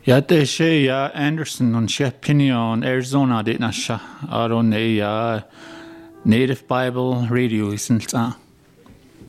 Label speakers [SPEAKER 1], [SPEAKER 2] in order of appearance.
[SPEAKER 1] Ja, det sé ja Anderson on sé Pinion, Arizona dit na sha. Aron ja Native Bible Radio isn't